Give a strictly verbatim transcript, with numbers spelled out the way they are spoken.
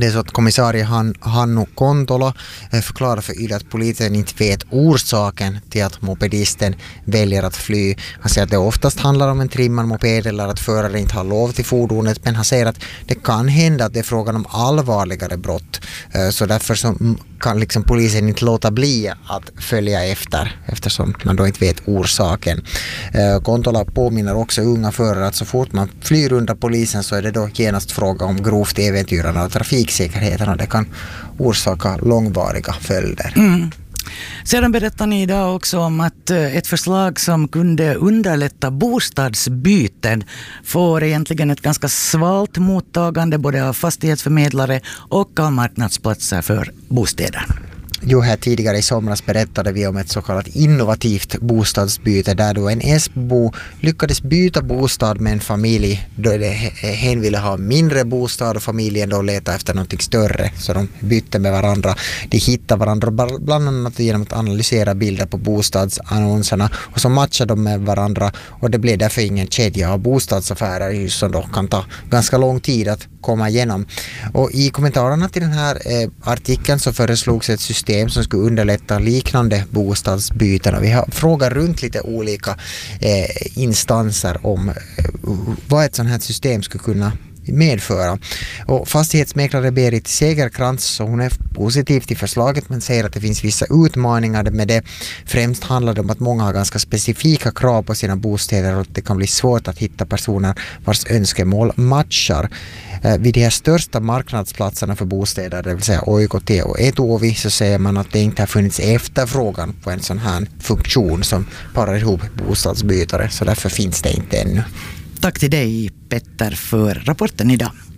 Det är så att kommissarie Han, Hannu Kontola förklarar för Yle att polisen inte vet orsaken till att mopedisten väljer att fly. Han säger att det oftast handlar om en trimmad moped eller att föraren inte har lov till fordonet, men han säger att det kan hända att det är frågan om allvarligare brott. Så därför så kan liksom polisen inte låta bli att följa efter eftersom man då inte vet orsaken. Kontola påminner också unga förare att så fort man flyr under polisen så är det då genast fråga om grovt äventyrande av trafiksäkerheten och det kan orsaka långvariga följder. Mm. Sedan berättar ni idag också om att ett förslag som kunde underlätta bostadsbyten får egentligen ett ganska svalt mottagande både av fastighetsförmedlare och av marknadsplatser för bostäder. Jo, här tidigare i somras berättade vi om ett så kallat innovativt bostadsbyte där då en Esbo lyckades byta bostad med en familj då hen ville ha mindre bostad och familjen då letade efter något större, så de bytte med varandra. De hittade varandra bland annat genom att analysera bilder på bostadsannonserna och så matchade de med varandra och det blev därför ingen kedja av bostadsaffärer som då kan ta ganska lång tid att komma igenom. Och i kommentarerna till den här eh, artikeln så föreslogs ett system som skulle underlätta liknande bostadsbyten och vi har frågat runt lite olika eh, instanser om eh, vad ett sånt här system skulle kunna medföra. Och fastighetsmäklare Berit Segerkrantz, så hon är positiv till förslaget men säger att det finns vissa utmaningar med det. Främst handlar det om att många har ganska specifika krav på sina bostäder och att det kan bli svårt att hitta personer vars önskemål matchar. Eh, vid de här största marknadsplatserna för bostäder, det vill säga Oikotie och Etuovi, så säger man att det inte har funnits efterfrågan på en sån här funktion som parar ihop bostadsbytare, så därför finns det inte ännu. Tack till dig, Petter, för rapporten idag.